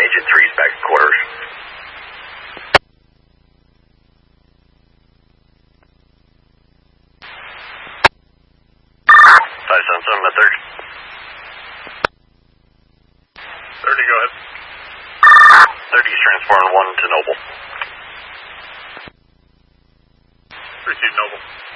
Agent 3's back at quarters. Five seven seven at 30. 30, go ahead. 30 is transporting 1 to Noble. Received Noble.